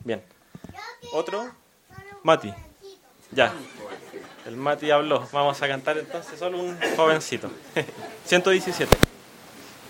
Bien. ¿Otro? Mati. Ya. El Mati habló. Vamos a cantar entonces solo un jovencito. 117.